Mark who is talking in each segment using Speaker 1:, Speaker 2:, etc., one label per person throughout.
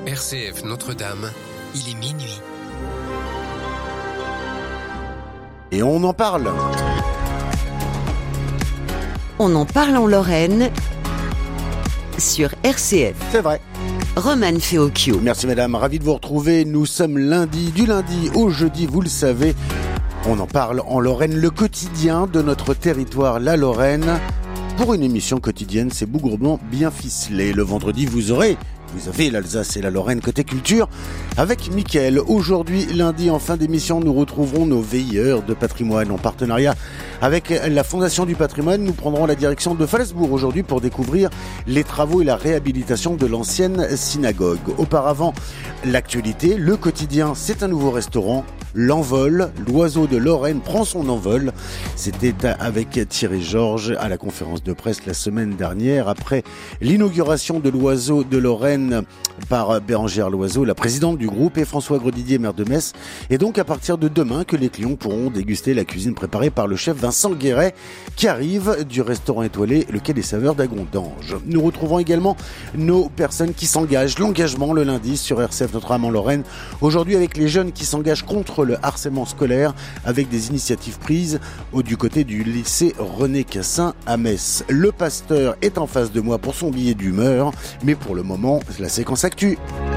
Speaker 1: RCF Notre-Dame, il est minuit.
Speaker 2: Et on en parle.
Speaker 3: On en parle en Lorraine sur RCF.
Speaker 2: C'est vrai.
Speaker 3: Romane Feocchio.
Speaker 2: Merci madame, ravi de vous retrouver. Nous sommes lundi, du lundi au jeudi, vous le savez. On en parle en Lorraine, le quotidien de notre territoire, la Lorraine. Pour une émission quotidienne, c'est bougrement bien ficelé. Le vendredi, vous avez l'Alsace et la Lorraine côté culture avec Mickaël. Aujourd'hui, lundi, en fin d'émission, nous retrouverons nos veilleurs de patrimoine. En partenariat avec la Fondation du patrimoine, nous prendrons la direction de Phalesbourg aujourd'hui pour découvrir les travaux et la réhabilitation de l'ancienne synagogue. Auparavant, l'actualité, le quotidien, c'est un nouveau restaurant. L'envol, l'oiseau de Lorraine prend son envol. C'était avec Thierry Georges à la conférence de presse la semaine dernière après l'inauguration de l'oiseau de Lorraine par Bérangère Loiseau, la présidente du groupe, et François Grosdidier, maire de Metz. Et donc à partir de demain que les clients pourront déguster la cuisine préparée par le chef Vincent Guéret qui arrive du restaurant étoilé Le Quai des Saveurs d'Agondange. Nous retrouvons également nos personnes qui s'engagent, l'engagement le lundi sur RCF Notre-Dame en Lorraine. Aujourd'hui avec les jeunes qui s'engagent contre le harcèlement scolaire avec des initiatives prises du côté du lycée René Cassin à Metz. Le pasteur est en face de moi pour son billet d'humeur, mais pour le moment, la séquence actu.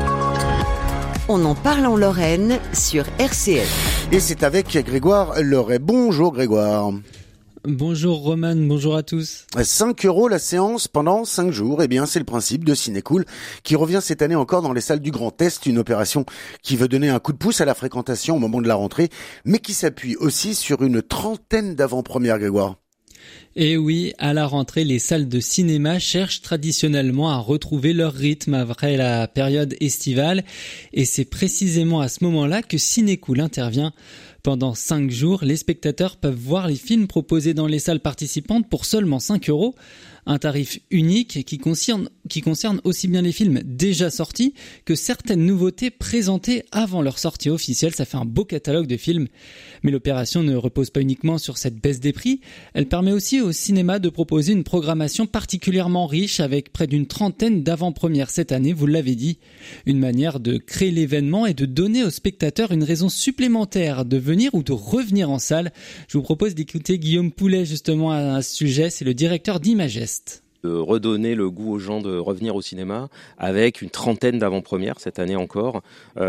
Speaker 3: On en parle en Lorraine sur RCF.
Speaker 2: Et c'est avec Grégoire Leray. Bonjour Grégoire.
Speaker 4: Bonjour Roman, bonjour à tous.
Speaker 2: 5 € la séance pendant 5 jours. Eh bien, c'est le principe de Cinécool qui revient cette année encore dans les salles du Grand Est. Une opération qui veut donner un coup de pouce à la fréquentation au moment de la rentrée, mais qui s'appuie aussi sur une trentaine d'avant-premières, Grégoire.
Speaker 4: Et oui, à la rentrée, les salles de cinéma cherchent traditionnellement à retrouver leur rythme après la période estivale. Et c'est précisément à ce moment-là que Cinécool intervient. Pendant 5 jours, les spectateurs peuvent voir les films proposés dans les salles participantes pour seulement 5 €. Un tarif unique qui concerne aussi bien les films déjà sortis que certaines nouveautés présentées avant leur sortie officielle. Ça fait un beau catalogue de films. Mais l'opération ne repose pas uniquement sur cette baisse des prix. Elle permet aussi au cinéma de proposer une programmation particulièrement riche avec près d'une trentaine d'avant-premières cette année, vous l'avez dit. Une manière de créer l'événement et de donner aux spectateurs une raison supplémentaire de venir ou de revenir en salle. Je vous propose d'écouter Guillaume Poulet justement à ce sujet. C'est le directeur d'Imagest.
Speaker 5: De redonner le goût aux gens de revenir au cinéma avec une trentaine d'avant-premières cette année encore,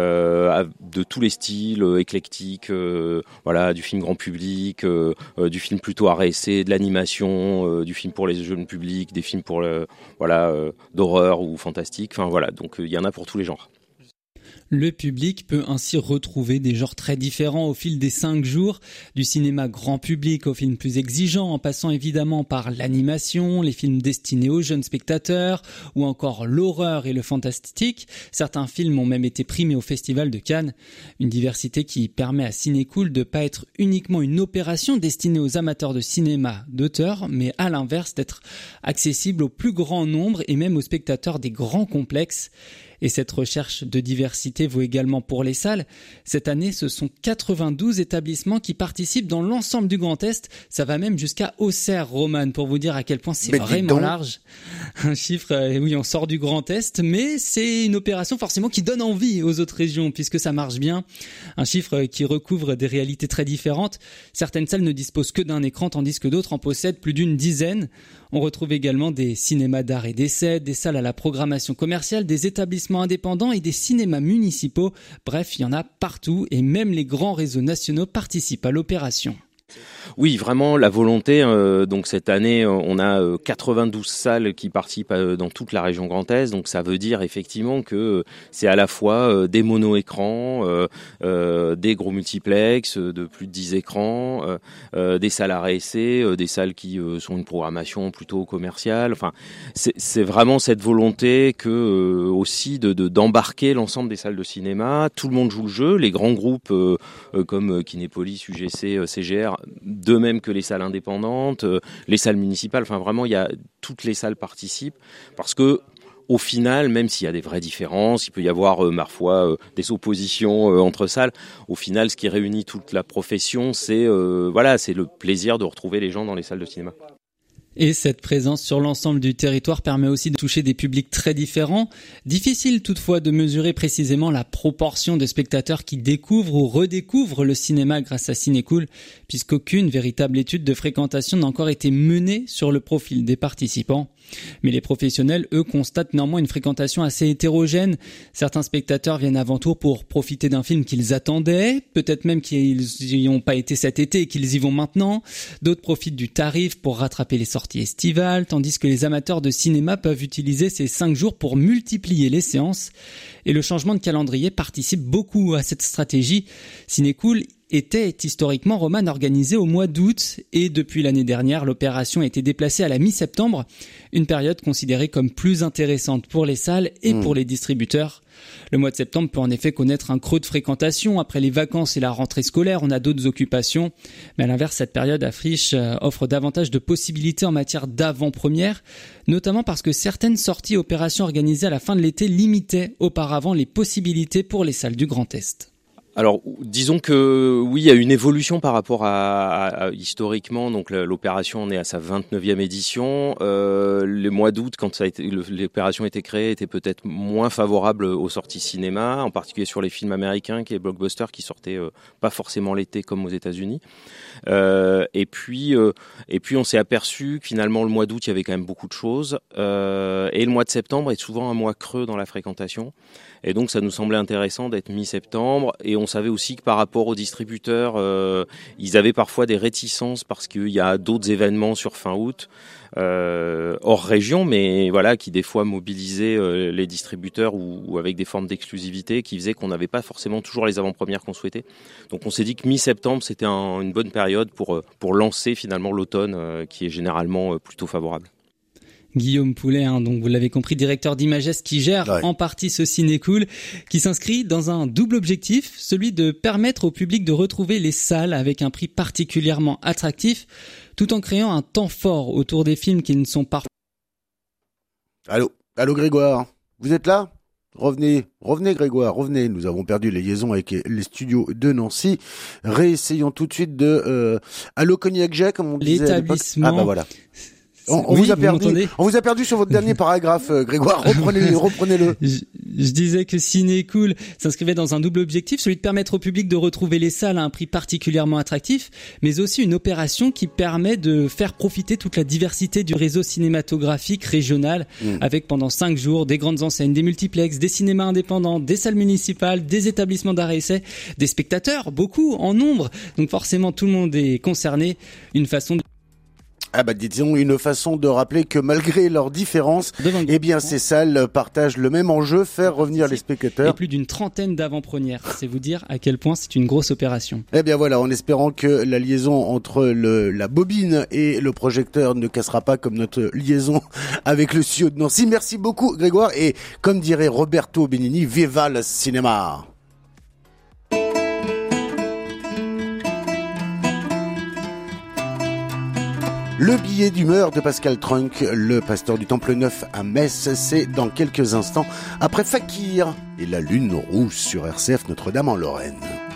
Speaker 5: de tous les styles, éclectiques, du film grand public, du film plutôt art et essai, de l'animation, du film pour les jeunes publics, des films pour d'horreur ou fantastique. Donc il y en a pour tous les genres.
Speaker 4: Le public peut ainsi retrouver des genres très différents au fil des 5 jours, du cinéma grand public aux films plus exigeants, en passant évidemment par l'animation, les films destinés aux jeunes spectateurs, ou encore l'horreur et le fantastique. Certains films ont même été primés au Festival de Cannes. Une diversité qui permet à Cinécool de ne pas être uniquement une opération destinée aux amateurs de cinéma d'auteur, mais à l'inverse d'être accessible au plus grand nombre et même aux spectateurs des grands complexes. Et cette recherche de diversité vaut également pour les salles. Cette année, ce sont 92 établissements qui participent dans l'ensemble du Grand Est. Ça va même jusqu'à Auxerre, Roman, pour vous dire à quel point c'est vraiment large. Un chiffre, oui, on sort du Grand Est, mais c'est une opération forcément qui donne envie aux autres régions, puisque ça marche bien. Un chiffre qui recouvre des réalités très différentes. Certaines salles ne disposent que d'un écran, tandis que d'autres en possèdent plus d'une dizaine. On retrouve également des cinémas d'art et d'essai, des salles à la programmation commerciale, des établissements indépendants et des cinémas municipaux. Bref, il y en a partout et même les grands réseaux nationaux participent à l'opération.
Speaker 5: Oui, vraiment la volonté. Donc cette année, on a 92 salles qui participent dans toute la région Grand Est. Donc ça veut dire effectivement que c'est à la fois des mono-écrans, des gros multiplex de plus de 10 écrans, des salles à essai, des salles qui sont une programmation plutôt commerciale. Enfin, c'est vraiment cette volonté que aussi d'embarquer l'ensemble des salles de cinéma. Tout le monde joue le jeu. Les grands groupes comme Kinépolis, UGC, CGR, de même que les salles indépendantes, les salles municipales, toutes les salles participent parce que au final, même s'il y a des vraies différences, il peut y avoir parfois des oppositions entre salles, au final, ce qui réunit toute la profession, c'est le plaisir de retrouver les gens dans les salles de cinéma.
Speaker 4: Et cette présence sur l'ensemble du territoire permet aussi de toucher des publics très différents. Difficile toutefois de mesurer précisément la proportion de spectateurs qui découvrent ou redécouvrent le cinéma grâce à Cinécool, puisqu'aucune véritable étude de fréquentation n'a encore été menée sur le profil des participants. Mais les professionnels, eux, constatent néanmoins une fréquentation assez hétérogène. Certains spectateurs viennent avant tout pour profiter d'un film qu'ils attendaient, peut-être même qu'ils n'y ont pas été cet été et qu'ils y vont maintenant. D'autres profitent du tarif pour rattraper les sorties estivales, tandis que les amateurs de cinéma peuvent utiliser ces 5 jours pour multiplier les séances. Et le changement de calendrier participe beaucoup à cette stratégie. Cinécool était historiquement, Roman, organisé au mois d'août et depuis l'année dernière, l'opération a été déplacée à la mi-septembre, une période considérée comme plus intéressante pour les salles et pour les distributeurs. Le mois de septembre peut en effet connaître un creux de fréquentation. Après les vacances et la rentrée scolaire, on a d'autres occupations. Mais à l'inverse, cette période offre davantage de possibilités en matière d'avant-première, notamment parce que certaines sorties et opérations organisées à la fin de l'été limitaient auparavant les possibilités pour les salles du Grand Est.
Speaker 5: Alors, disons que oui, il y a une évolution par rapport à historiquement. Donc, l'opération en est à sa 29e édition. Le mois d'août, quand l'opération a été créée, était peut-être moins favorable aux sorties cinéma, en particulier sur les films américains, qui est blockbusters, qui sortaient pas forcément l'été comme aux États-Unis. Et puis, on s'est aperçu que finalement, le mois d'août, il y avait quand même beaucoup de choses. Et le mois de septembre est souvent un mois creux dans la fréquentation. Et donc, ça nous semblait intéressant d'être mi-septembre. Et on savait aussi que par rapport aux distributeurs, ils avaient parfois des réticences parce qu'il y a d'autres événements sur fin août, hors région, mais voilà, qui des fois mobilisaient les distributeurs ou avec des formes d'exclusivité qui faisaient qu'on n'avait pas forcément toujours les avant-premières qu'on souhaitait. Donc, on s'est dit que mi-septembre, c'était une bonne période pour lancer finalement l'automne, qui est généralement plutôt favorable.
Speaker 4: Guillaume Poulet, donc vous l'avez compris, directeur d'Images, qui gère en partie ce Cinécool, qui s'inscrit dans un double objectif, celui de permettre au public de retrouver les salles avec un prix particulièrement attractif, tout en créant un temps fort autour des films qui ne sont pas...
Speaker 2: Allô Grégoire, vous êtes là ? Revenez Grégoire, revenez. Nous avons perdu les liaisons avec les studios de Nancy. Réessayons tout de suite de Allô Cognac Jet, comme on disait à l'époque.
Speaker 4: L'établissement...
Speaker 2: Ah bah voilà. On vous a perdu sur votre dernier paragraphe, Grégoire. Reprenez-le.
Speaker 4: Je disais que Cinécool s'inscrivait dans un double objectif, celui de permettre au public de retrouver les salles à un prix particulièrement attractif, mais aussi une opération qui permet de faire profiter toute la diversité du réseau cinématographique régional, avec pendant 5 jours des grandes enseignes, des multiplexes, des cinémas indépendants, des salles municipales, des établissements d'art et essai, des spectateurs, beaucoup en nombre. Donc forcément, tout le monde est concerné. Une façon de...
Speaker 2: Ah bah disons une façon de rappeler que malgré leurs différences, eh bien ces salles partagent le même enjeu, faire revenir les spectateurs.
Speaker 4: Et plus d'une 30aine d'avant-premières, c'est vous dire à quel point c'est une grosse opération.
Speaker 2: Eh bien voilà, en espérant que la liaison entre la bobine et le projecteur ne cassera pas comme notre liaison avec le studio de Nancy. Merci beaucoup Grégoire et comme dirait Roberto Benigni, viva le cinéma. Le billet d'humeur de Pascal Trunk, le pasteur du Temple Neuf à Metz, c'est dans quelques instants après Fakir et la lune rouge sur RCF Notre-Dame en Lorraine.